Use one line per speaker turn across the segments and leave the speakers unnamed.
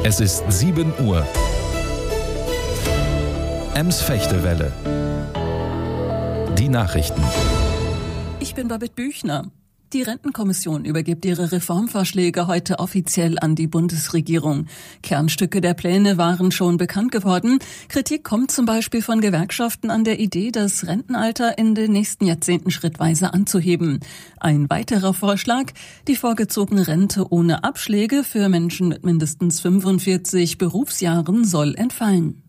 Es ist 7 Uhr. Ems-Fechtewelle. Die Nachrichten.
Ich bin Babette Büchner. Die Rentenkommission übergibt ihre Reformvorschläge heute offiziell an die Bundesregierung. Kernstücke der Pläne waren schon bekannt geworden. Kritik kommt zum Beispiel von Gewerkschaften an der Idee, das Rentenalter in den nächsten Jahrzehnten schrittweise anzuheben. Ein weiterer Vorschlag: die vorgezogene Rente ohne Abschläge für Menschen mit mindestens 45 Berufsjahren soll entfallen.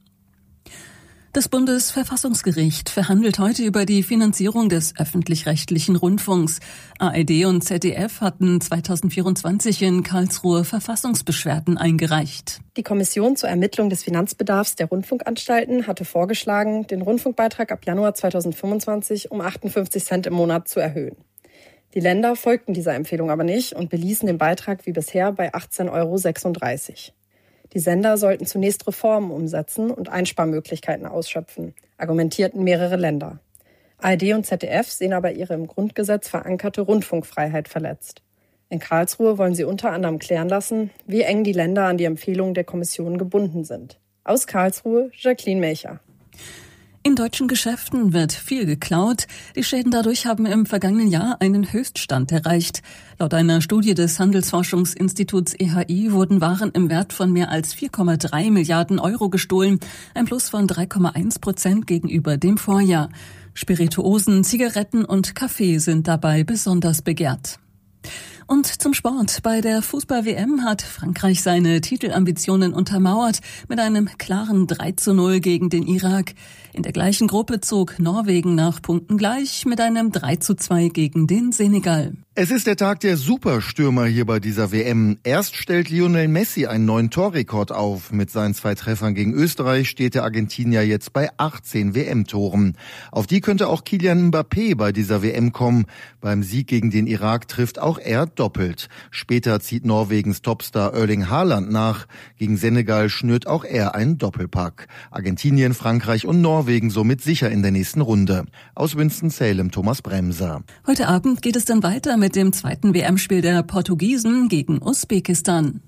Das Bundesverfassungsgericht verhandelt heute über die Finanzierung des öffentlich-rechtlichen Rundfunks. ARD und ZDF hatten 2024 in Karlsruhe Verfassungsbeschwerden eingereicht.
Die Kommission zur Ermittlung des Finanzbedarfs der Rundfunkanstalten hatte vorgeschlagen, den Rundfunkbeitrag ab Januar 2025 um 58 Cent im Monat zu erhöhen. Die Länder folgten dieser Empfehlung aber nicht und beließen den Beitrag wie bisher bei 18,36 €. Die Sender sollten zunächst Reformen umsetzen und Einsparmöglichkeiten ausschöpfen, argumentierten mehrere Länder. ARD und ZDF sehen aber ihre im Grundgesetz verankerte Rundfunkfreiheit verletzt. In Karlsruhe wollen sie unter anderem klären lassen, wie eng die Länder an die Empfehlungen der Kommission gebunden sind. Aus Karlsruhe, Jacqueline Melcher.
In deutschen Geschäften wird viel geklaut. Die Schäden dadurch haben im vergangenen Jahr einen Höchststand erreicht. Laut einer Studie des Handelsforschungsinstituts EHI wurden Waren im Wert von mehr als 4,3 Milliarden € gestohlen, ein Plus von 3,1% gegenüber dem Vorjahr. Spirituosen, Zigaretten und Kaffee sind dabei besonders begehrt. Und zum Sport. Bei der Fußball-WM hat Frankreich seine Titelambitionen untermauert mit einem klaren 3:0 gegen den Irak. In der gleichen Gruppe zog Norwegen nach Punkten gleich mit einem 3:2 gegen den Senegal.
Es ist der Tag der Superstürmer hier bei dieser WM. Erst stellt Lionel Messi einen neuen Torrekord auf. Mit seinen 2 Treffern gegen Österreich steht der Argentinier jetzt bei 18 WM-Toren. Auf die könnte auch Kylian Mbappé bei dieser WM kommen. Beim Sieg gegen den Irak trifft auch er doppelt. Später zieht Norwegens Topstar Erling Haaland nach. Gegen Senegal schnürt auch er einen Doppelpack. Argentinien, Frankreich und Norwegen somit sicher in der nächsten Runde. Aus Winston-Salem, Thomas Bremser.
Heute Abend geht es dann weiter mit dem zweiten WM-Spiel der Portugiesen gegen Usbekistan.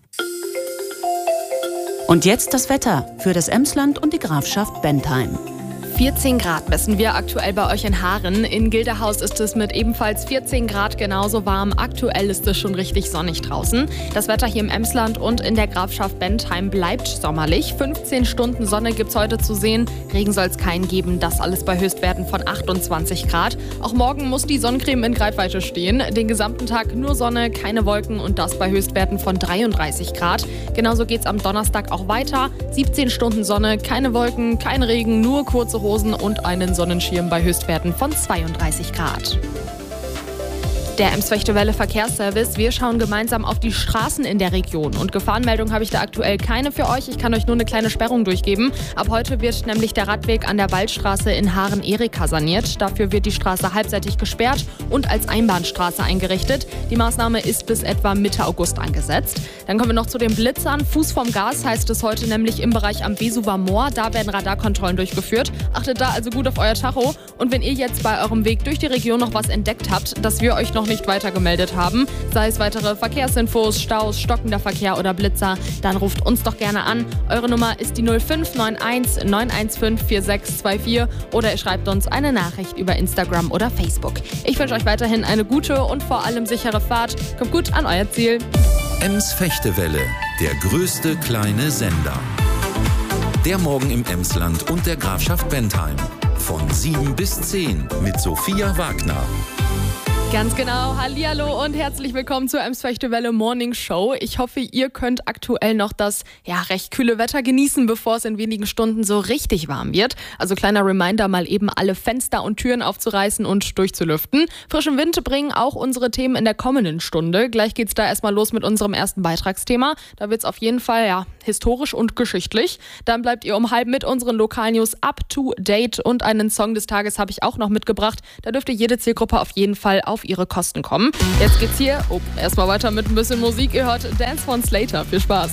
Und jetzt das Wetter für das Emsland und die Grafschaft Bentheim.
14 Grad messen wir aktuell bei euch in Haaren. In Gilderhaus ist es mit ebenfalls 14 Grad genauso warm. Aktuell ist es schon richtig sonnig draußen. Das Wetter hier im Emsland und in der Grafschaft Bentheim bleibt sommerlich. 15 Stunden Sonne gibt's heute zu sehen. Regen soll es keinen geben. Das alles bei Höchstwerten von 28 Grad. Auch morgen muss die Sonnencreme in Greifweite stehen. Den gesamten Tag nur Sonne, keine Wolken und das bei Höchstwerten von 33 Grad. Genauso geht's am Donnerstag auch weiter. 17 Stunden Sonne, keine Wolken, kein Regen, nur kurze Hosen und einen Sonnenschirm bei Höchstwerten von 32 Grad. Der Ems-Fechtewelle Verkehrsservice. Wir schauen gemeinsam auf die Straßen in der Region. Und Gefahrenmeldung habe ich da aktuell keine für euch. Ich kann euch nur eine kleine Sperrung durchgeben. Ab heute wird nämlich der Radweg an der Waldstraße in Haaren-Erika saniert. Dafür wird die Straße halbseitig gesperrt und als Einbahnstraße eingerichtet. Die Maßnahme ist bis etwa Mitte August angesetzt. Dann kommen wir noch zu den Blitzern. Fuß vom Gas heißt es heute nämlich im Bereich am Besuwer Moor. Da werden Radarkontrollen durchgeführt. Achtet da also gut auf euer Tacho. Und wenn ihr jetzt bei eurem Weg durch die Region noch was entdeckt habt, das wir euch noch nicht weitergemeldet haben, sei es weitere Verkehrsinfos, Staus, stockender Verkehr oder Blitzer, dann ruft uns doch gerne an. Eure Nummer ist die 0591 915 4624 oder ihr schreibt uns eine Nachricht über Instagram oder Facebook. Ich wünsche euch weiterhin eine gute und vor allem sichere Fahrt. Kommt gut an euer Ziel.
Ems-Fechtewelle, der größte kleine Sender. Der Morgen im Emsland und der Grafschaft Bentheim. Von 7 bis 10 mit Sophia Wagner.
Ganz genau. Hallihallo und herzlich willkommen zur Ems-Fechtewelle Morning Show. Ich hoffe, ihr könnt aktuell noch das recht kühle Wetter genießen, bevor es in wenigen Stunden so richtig warm wird. Also kleiner Reminder, mal eben alle Fenster und Türen aufzureißen und durchzulüften. Frischen Wind bringen auch unsere Themen in der kommenden Stunde. Gleich geht's da erstmal los mit unserem ersten Beitragsthema. Da wird's auf jeden Fall historisch und geschichtlich. Dann bleibt ihr um halb mit unseren Lokalnews up to date und einen Song des Tages habe ich auch noch mitgebracht. Da dürfte jede Zielgruppe auf jeden Fall auf ihre Kosten kommen. Jetzt geht's hier erstmal weiter mit ein bisschen Musik. Ihr hört Dance von Slater. Viel Spaß.